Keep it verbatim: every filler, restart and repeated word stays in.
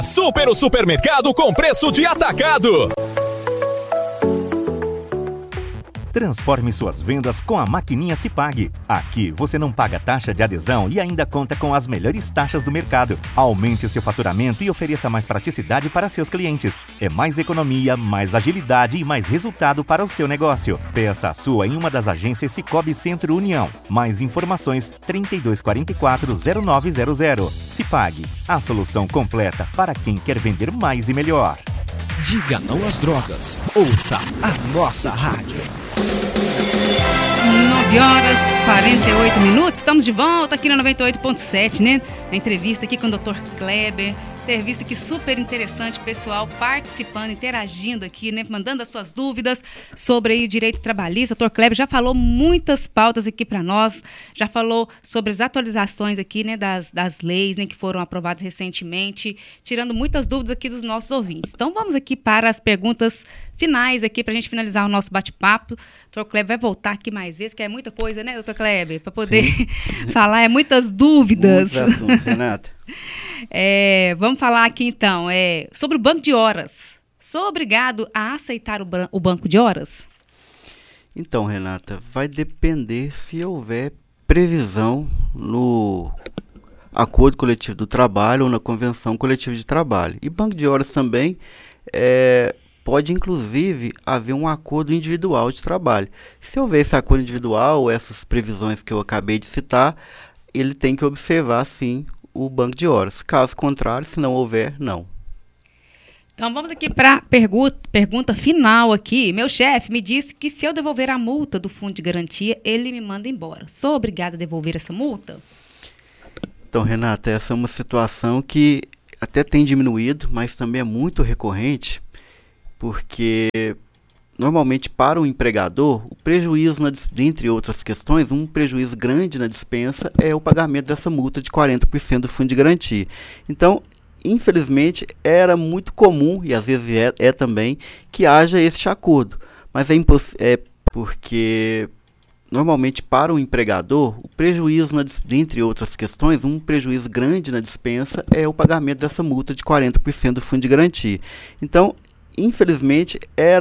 Super o supermercado com preço de atacado. Transforme suas vendas com a maquininha Cipag. Aqui você não paga taxa de adesão e ainda conta com as melhores taxas do mercado. Aumente seu faturamento e ofereça mais praticidade para seus clientes. É mais economia, mais agilidade e mais resultado para o seu negócio. Peça a sua em uma das agências Cicobi Centro União. Mais informações trinta e dois quarenta e quatro, zero nove zero zero. Cipag, a solução completa para quem quer vender mais e melhor. Diga não às drogas. Ouça a nossa rádio. nove horas e quarenta e oito minutos. Estamos de volta aqui na noventa e oito ponto sete, né? Na entrevista aqui com o doutor Kleber. Entrevista aqui super interessante, pessoal participando, interagindo aqui, né? Mandando as suas dúvidas sobre aí o direito trabalhista. O doutor Kleber já falou muitas pautas aqui para nós, já falou sobre as atualizações aqui, né? Das, das leis, né? Que foram aprovadas recentemente, tirando muitas dúvidas aqui dos nossos ouvintes. Então vamos aqui para as perguntas finais aqui para a gente finalizar o nosso bate-papo. O doutor Kleber vai voltar aqui mais vezes, que é muita coisa, né, doutor Kleber? Para poder falar, é muitas dúvidas. Muitos assuntos, Renata. É, vamos falar aqui então é, sobre o banco de horas. Sou obrigado a aceitar o, ban- o banco de horas? Então, Renata, vai depender se houver previsão no acordo coletivo do trabalho ou na convenção coletiva de trabalho. E banco de horas também é, pode, inclusive, haver um acordo individual de trabalho. Se houver esse acordo individual, essas previsões que eu acabei de citar, ele tem que observar, sim, o banco de horas. Caso contrário, se não houver, não. Então vamos aqui para a pergunta, pergunta final aqui. Meu chefe me disse que se eu devolver a multa do fundo de garantia, ele me manda embora. Sou obrigada a devolver essa multa? Então, Renata, essa é uma situação que até tem diminuído, mas também é muito recorrente, porque normalmente para o empregador, o prejuízo, na, dentre outras questões, um prejuízo grande na dispensa é o pagamento dessa multa de quarenta por cento do fundo de garantia. Então, infelizmente, era muito comum, e às vezes é, é também, que haja este acordo. Mas é, imposs- é porque, normalmente para o empregador, o prejuízo, na, dentre outras questões, um prejuízo grande na dispensa é o pagamento dessa multa de quarenta por cento do fundo de garantia. Então, infelizmente, era